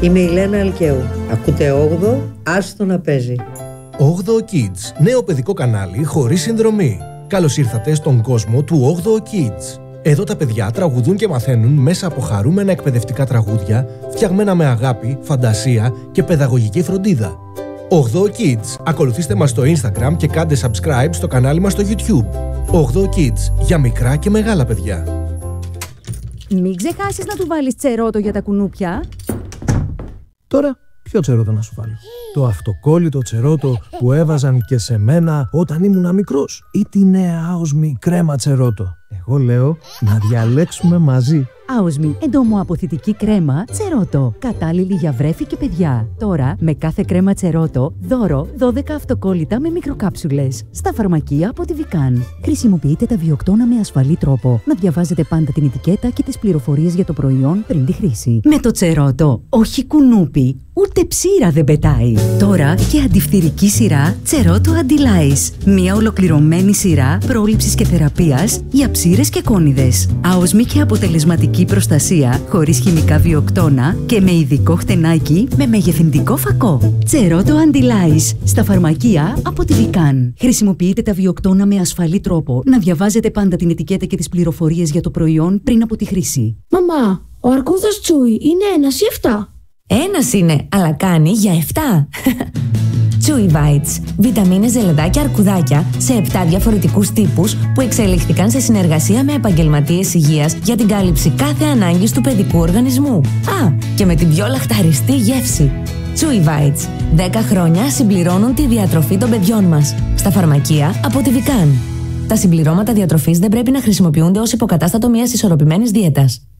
Είμαι η Λένα Αλκαίου. Ακούτε 8ο, άστο να παίζει. 8ο Kids, νέο παιδικό κανάλι χωρίς συνδρομή. Καλώς ήρθατε στον κόσμο του 8ο Kids. Εδώ τα παιδιά τραγουδούν και μαθαίνουν μέσα από χαρούμενα εκπαιδευτικά τραγούδια, φτιαγμένα με αγάπη, φαντασία και παιδαγωγική φροντίδα. 8ο Kids. Ακολουθήστε μας στο Instagram και κάντε subscribe στο κανάλι μας στο YouTube. 8ο Kids, για μικρά και μεγάλα παιδιά. Μην ξεχάσεις να του βάλεις τσερότο για τα κουνούπια. Τώρα, ποιο τσερότο να σου βάλω? Το αυτοκόλλητο τσερότο που έβαζαν και σε μένα όταν ήμουνα μικρός, ή τη νέα άοσμη κρέμα τσερότο? Εγώ λέω να διαλέξουμε μαζί. Άοσμη εντομοαποθητική κρέμα τσερότο. Κατάλληλη για βρέφη και παιδιά. Τώρα, με κάθε κρέμα τσερότο, δώρο 12 αυτοκόλλητα με μικροκάψουλες. Στα φαρμακεία από τη Vican. Χρησιμοποιείτε τα βιοκτώνα με ασφαλή τρόπο. Να διαβάζετε πάντα την ετικέτα και τις πληροφορίες για το προϊόν πριν τη χρήση. Με το τσερότο, όχι κουνούπι, ούτε ψήρα δεν πετάει. Τώρα και αντιφθυρική σειρά Τσερότο Anti-Lice. Μια ολοκληρωμένη σειρά πρόληψης και θεραπείας για ψήρες και κόνιδες. Άοσμη και αποτελεσματική προστασία, χωρίς χημικά βιοκτώνα και με ειδικό χτενάκι με μεγεθυντικό φακό. Τσερότο Anti-Lice. Στα φαρμακεία από τη Vican. Χρησιμοποιείτε τα βιοκτώνα με ασφαλή τρόπο. Να διαβάζετε πάντα την ετικέτα και τις πληροφορίες για το προϊόν πριν από τη χρήση. Μαμά, ο αρκούδας Τσούι είναι 1 ή 7? Ένας είναι, αλλά κάνει για 7. Chewy Bites. Βιταμίνες, ζελεδάκια, αρκουδάκια σε 7 διαφορετικούς τύπους που εξελιχθήκαν σε συνεργασία με επαγγελματίες υγείας για την κάλυψη κάθε ανάγκης του παιδικού οργανισμού. Α, και με την πιο λαχταριστή γεύση. Chewy Bites. 10 χρόνια συμπληρώνουν τη διατροφή των παιδιών μας. Στα φαρμακεία από τη Vican. Τα συμπληρώματα διατροφής δεν πρέπει να χρησιμοποιούνται ως υποκατάστατο μιας ισορροπημένης δίαιτας.